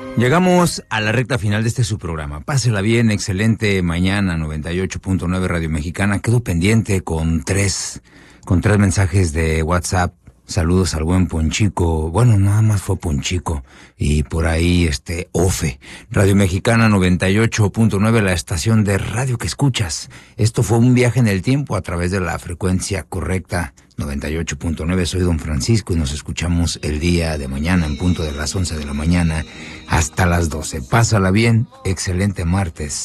Llegamos a la recta final de este su programa. Pásela bien, excelente mañana, 98.9 Radio Mexicana. Quedo pendiente con tres mensajes de WhatsApp. Saludos al buen Ponchico. Bueno, nada más fue Ponchico. Y por ahí, Ofe. Radio Mexicana 98.9, la estación de radio que escuchas. Esto fue un viaje en el tiempo a través de la frecuencia correcta. 98.9, soy Don Francisco y nos escuchamos el día de mañana en punto de las 11 de la mañana hasta las 12. Pásala bien, excelente martes.